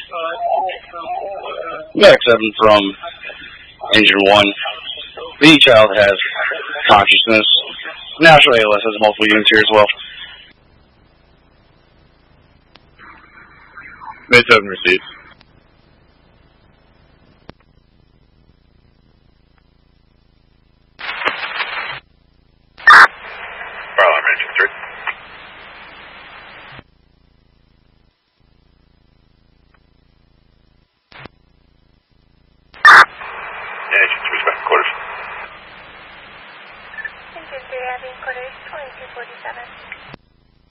Medic 7 from Engine 1. The child has consciousness. National ALS has multiple units here as well. Med 7 received. Fire alarm Engine 3. Engine 3's back in quarters. Engine 3 having quarters 2247.